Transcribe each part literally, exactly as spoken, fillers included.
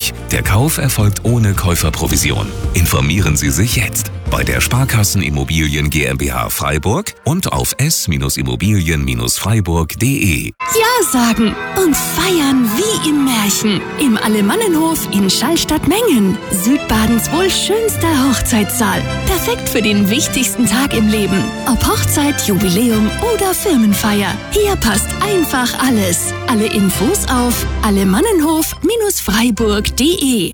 fünfzig. Der Kauf erfolgt ohne Käuferprovision. Informieren Sie sich jetzt bei der Sparkassen Immobilien GmbH Freiburg und auf s Immobilien Freiburg punkt de. Ja sagen und feiern wie im Märchen. Im Alemannenhof in Schallstatt-Mengen. Südbadens wohl schönster Hochzeitssaal. Perfekt für den wichtigsten Tag im Leben. Ob Hochzeit, Jubiläum oder Firmenfeier. Hier passt einfach alles. Alle Infos auf alemannenhof Freiburg punkt de.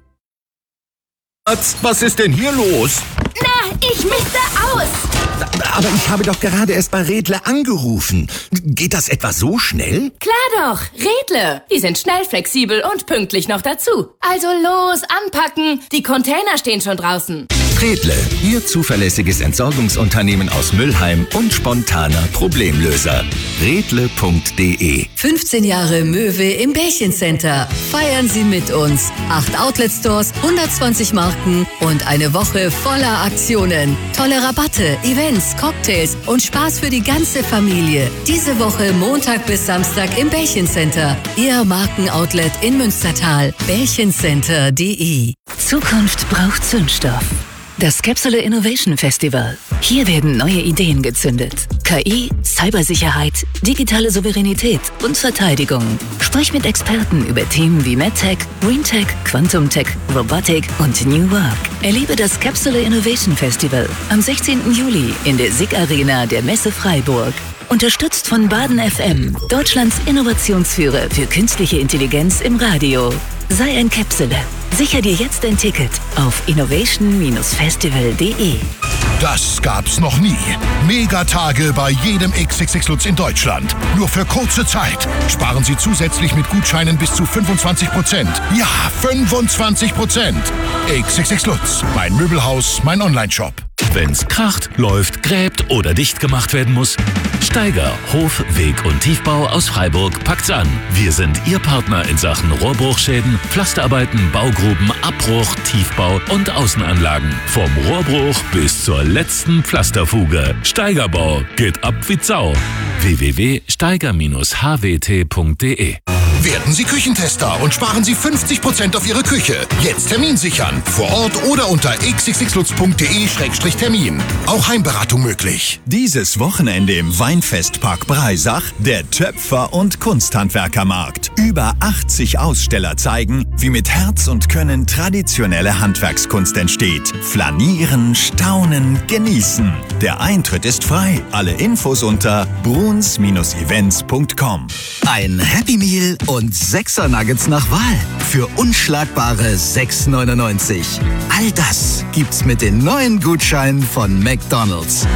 Was ist denn hier los? Na, ich misste aus. Aber ich habe doch gerade erst bei Redle angerufen. Geht das etwa so schnell? Klar doch, Redle. Die sind schnell, flexibel und pünktlich noch dazu. Also los, anpacken. Die Container stehen schon draußen. Redle, Ihr zuverlässiges Entsorgungsunternehmen aus Mülheim und spontaner Problemlöser. Redle punkt de. fünfzehn Jahre Möwe im Bärchencenter. Feiern Sie mit uns. Acht Outlet-Stores, hundertzwanzig Marken und eine Woche voller Aktionen. Tolle Rabatte, Events, Cocktails und Spaß für die ganze Familie. Diese Woche Montag bis Samstag im Bärchencenter. Ihr Markenoutlet in Münstertal. bärchencenter punkt de. Zukunft braucht Zündstoff. Das Capsule Innovation Festival. Hier werden neue Ideen gezündet. K I, Cybersicherheit, digitale Souveränität und Verteidigung. Sprich mit Experten über Themen wie MedTech, GreenTech, Quantum-Tech, Robotik und New Work. Erlebe das Capsule Innovation Festival am sechzehnten Juli in der S I G Arena der Messe Freiburg. Unterstützt von Baden F M, Deutschlands Innovationsführer für künstliche Intelligenz im Radio. Sei ein Capsule. Sicher dir jetzt ein Ticket auf innovation festival punkt de. Das gab's noch nie. Megatage bei jedem X X X Lutz in Deutschland. Nur für kurze Zeit. Sparen Sie zusätzlich mit Gutscheinen bis zu fünfundzwanzig Prozent. Ja, fünfundzwanzig Prozent. X X X Lutz, mein Möbelhaus, mein Onlineshop. Wenn's kracht, läuft, gräbt oder dicht gemacht werden muss, Steiger Hof-, Weg- und Tiefbau aus Freiburg packt's an. Wir sind Ihr Partner in Sachen Rohrbruchschäden, Pflasterarbeiten, Baugruben, Abbruch, Tiefbau und Außenanlagen. Vom Rohrbruch bis zur letzten Pflasterfuge. Steigerbau geht ab wie Sau. w w w punkt steiger Bindestrich h w t punkt de. Werden Sie Küchentester und sparen Sie fünfzig Prozent auf Ihre Küche. Jetzt Termin sichern. Vor Ort oder unter x x x lutz punkt de Schrägstrich Termin. Auch Heimberatung möglich. Dieses Wochenende im Weinfestpark Breisach der Töpfer- und Kunsthandwerkermarkt. Über achtzig Aussteller zeigen, wie mit Herz und Können traditionelle Handwerkskunst entsteht. Flanieren, staunen, genießen. Der Eintritt ist frei. Alle Infos unter bruns Events punkt com. Ein Happy Meal und Sechser Nuggets nach Wahl für unschlagbare sechs neunundneunzig. All das gibt's mit den neuen Gutscheinen von McDonald's.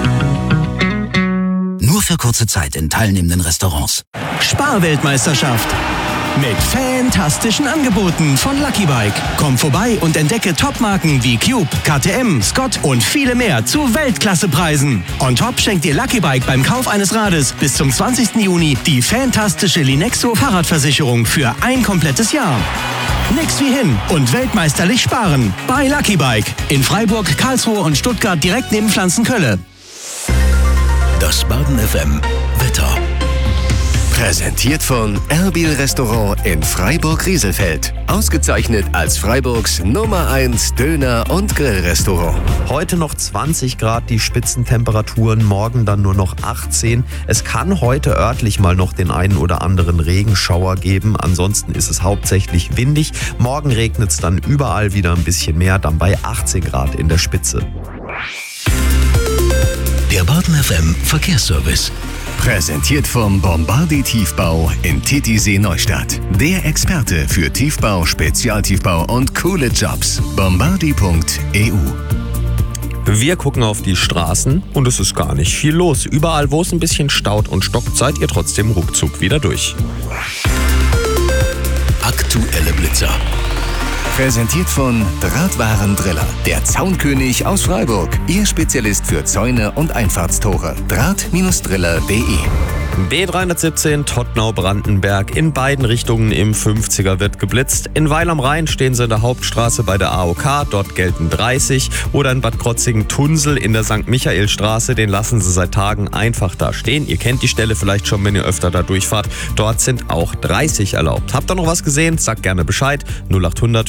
Nur für kurze Zeit in teilnehmenden Restaurants. Sparweltmeisterschaft. Mit fantastischen Angeboten von Lucky Bike. Komm vorbei und entdecke Topmarken wie Cube, K T M, Scott und viele mehr zu Weltklassepreisen. On top schenkt dir Lucky Bike beim Kauf eines Rades bis zum zwanzigsten Juni die fantastische Linexo Fahrradversicherung für ein komplettes Jahr. Nix wie hin und weltmeisterlich sparen bei Lucky Bike. In Freiburg, Karlsruhe und Stuttgart direkt neben Pflanzenkölle. Das Baden F M Wetter. Präsentiert von Erbil Restaurant in Freiburg-Rieselfeld. Ausgezeichnet als Freiburgs Nummer eins Döner- und Grillrestaurant. Heute noch zwanzig Grad, die Spitzentemperaturen, morgen dann nur noch achtzehn. Es kann heute örtlich mal noch den einen oder anderen Regenschauer geben. Ansonsten ist es hauptsächlich windig. Morgen regnet es dann überall wieder ein bisschen mehr, dann bei achtzehn Grad in der Spitze. Der Baden F M Verkehrsservice. Präsentiert vom Bombardi Tiefbau in Titisee Neustadt. Der Experte für Tiefbau, Spezialtiefbau und coole Jobs. bombardi punkt e u. Wir gucken auf die Straßen und es ist gar nicht viel los. Überall, wo es ein bisschen staut und stockt, seid ihr trotzdem ruckzuck wieder durch. Aktuelle Blitzer. Präsentiert von Drahtwarendriller, der Zaunkönig aus Freiburg. Ihr Spezialist für Zäune und Einfahrtstore. draht Driller punkt de. B dreihundertsiebzehn Tottnau-Brandenberg. In beiden Richtungen im fünfziger wird geblitzt. In Weil am Rhein stehen sie in der Hauptstraße bei der A O K. Dort gelten dreißig. Oder in Bad Krozingen-Tunsel in der Sankt Michael-Straße. Den lassen sie seit Tagen einfach da stehen. Ihr kennt die Stelle vielleicht schon, wenn ihr öfter da durchfahrt. Dort sind auch dreißig erlaubt. Habt ihr noch was gesehen? Sagt gerne Bescheid. null acht hundert